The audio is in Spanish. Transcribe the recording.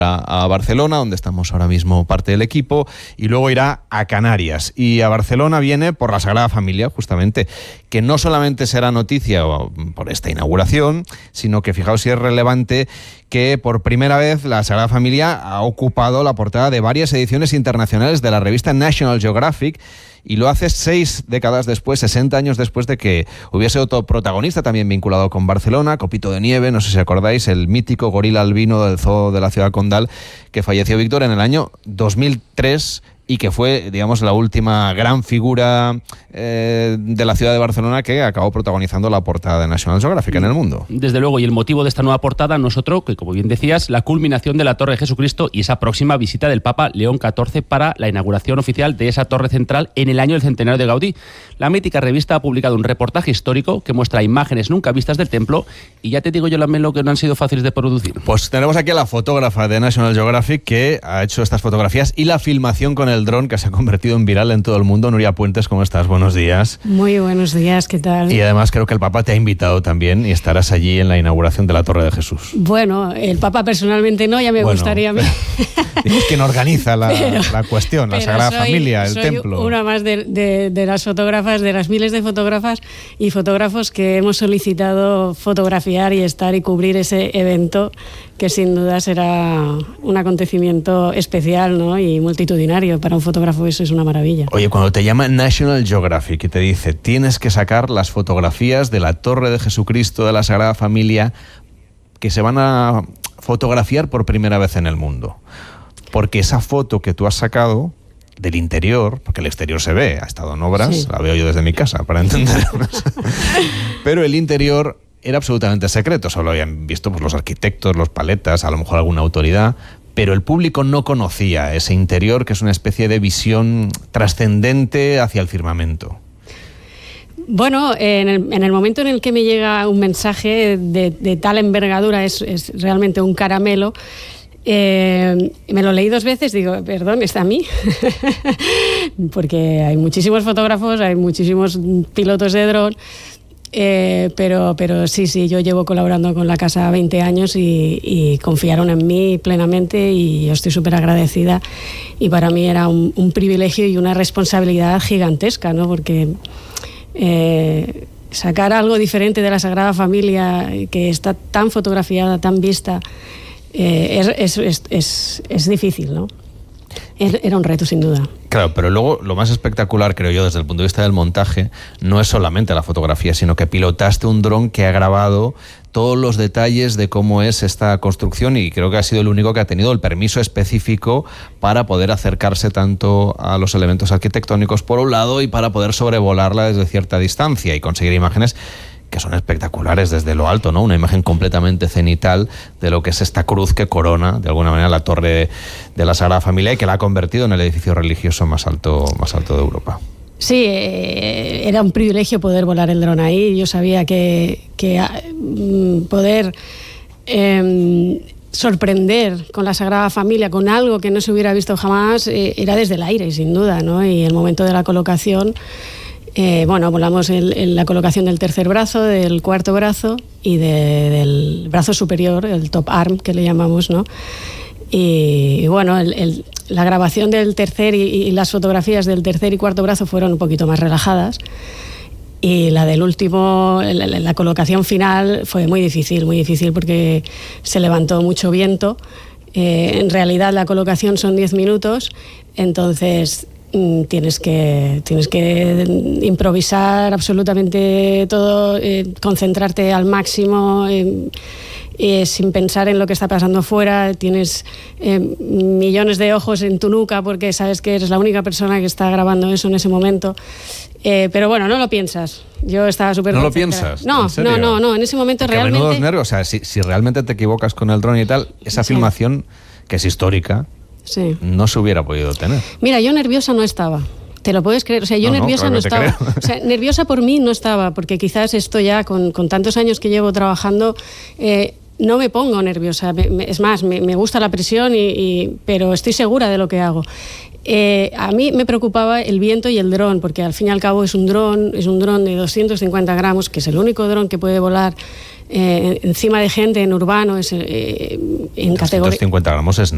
a Barcelona, donde estamos ahora mismo parte del equipo, y luego irá a Canarias. Y a Barcelona viene por la Sagrada Familia, justamente, que no solamente será noticia por esta inauguración, sino que fijaos si es relevante que por primera vez la Sagrada Familia ha ocupado la portada de varias ediciones internacionales de la revista National Geographic, y lo hace 6 décadas después, 60 años después de que hubiese otro protagonista también vinculado con Barcelona, Copito de Nieve, no sé si acordáis, el mítico gorila albino del zoo de la ciudad condal, que falleció, Víctor, en el año 2003 y que fue, digamos, la última gran figura de la ciudad de Barcelona que acabó protagonizando la portada de National Geographic en el mundo. Desde luego, y el motivo de esta nueva portada no es otro que, como bien decías, la culminación de la Torre de Jesucristo y esa próxima visita del Papa León XIV para la inauguración oficial de esa torre central en el año del centenario de Gaudí. La mítica revista ha publicado un reportaje histórico que muestra imágenes nunca vistas del templo, y ya te digo yo, Lamelo, que no han sido fáciles de producir. Pues tenemos aquí a la fotógrafa de National Geographic que ha hecho estas fotografías y la filmación con el dron que se ha convertido en viral en todo el mundo. Nuria Puentes, ¿cómo estás? Buenos días. Muy buenos días, ¿qué tal? Y además creo que el Papa te ha invitado también y estarás allí en la inauguración de la Torre de Jesús. Bueno, el Papa personalmente no, ya me gustaría a mí. Digamos quien organiza la cuestión, la Sagrada Familia, el templo. Soy una más de las fotógrafas, de las miles de fotógrafas y fotógrafos que hemos solicitado fotografiar y estar y cubrir ese evento, que sin duda será un acontecimiento especial, ¿no? Y multitudinario. Para un fotógrafo eso es una maravilla. Oye, cuando te llama National Geographic y te dice tienes que sacar las fotografías de la Torre de Jesucristo de la Sagrada Familia que se van a fotografiar por primera vez en el mundo, porque esa foto que tú has sacado del interior, porque el exterior se ve, ha estado en obras, sí. La veo yo desde mi casa para entendernos, pero el interior era absolutamente secreto, solo habían visto pues, los arquitectos, los paletas, a lo mejor alguna autoridad, pero el público no conocía ese interior, que es una especie de visión trascendente hacia el firmamento. Bueno, en el momento en el que me llega un mensaje de tal envergadura, es realmente un caramelo. Me lo leí 2 veces, digo, perdón, ¿está a mí? Porque hay muchísimos fotógrafos, hay muchísimos pilotos de dron. Pero sí, yo llevo colaborando con la casa 20 años y confiaron en mí plenamente y yo estoy súper agradecida, y para mí era un privilegio y una responsabilidad gigantesca, ¿no? Porque sacar algo diferente de la Sagrada Familia, que está tan fotografiada, tan vista, es difícil, ¿no? Era un reto, sin duda. Claro, pero luego lo más espectacular, creo yo, desde el punto de vista del montaje, no es solamente la fotografía, sino que pilotaste un dron que ha grabado todos los detalles de cómo es esta construcción, y creo que ha sido el único que ha tenido el permiso específico para poder acercarse tanto a los elementos arquitectónicos por un lado y para poder sobrevolarla desde cierta distancia y conseguir imágenes que son espectaculares desde lo alto, ¿no? Una imagen completamente cenital de lo que es esta cruz que corona, de alguna manera, la Torre de la Sagrada Familia y que la ha convertido en el edificio religioso más alto de Europa. Sí, era un privilegio poder volar el dron ahí. Yo sabía que poder sorprender con la Sagrada Familia, con algo que no se hubiera visto jamás, era desde el aire, sin duda, ¿no? Y el momento de la colocación... volamos en la colocación del tercer brazo, del cuarto brazo y del brazo superior, el top arm que le llamamos, ¿no? Y bueno, la grabación del tercer y las fotografías del tercer y cuarto brazo fueron un poquito más relajadas, y la del último, la colocación final fue muy difícil porque se levantó mucho viento. En realidad la colocación son 10 minutos, entonces... Tienes que improvisar absolutamente todo, concentrarte al máximo, sin pensar en lo que está pasando fuera. Tienes millones de ojos en tu nuca porque sabes que eres la única persona que está grabando eso en ese momento. Pero bueno, no lo piensas. Yo estaba súper ¿No concentrada. lo piensas? No, en ese momento porque realmente... Menudos nervios, o sea, si realmente te equivocas con el dron y tal, esa filmación, que es histórica... Sí. No se hubiera podido tener. Mira, yo nerviosa no estaba. ¿Te lo puedes creer? O sea, yo nerviosa no estaba. O sea, nerviosa por mí no estaba, porque quizás esto ya, con tantos años que llevo trabajando, no me pongo nerviosa. Es más, me gusta la presión, pero estoy segura de lo que hago. A mí me preocupaba el viento y el dron, porque al fin y al cabo es un dron de 250 gramos, que es el único dron que puede volar encima de gente en urbano, en categoría... 250 gramos es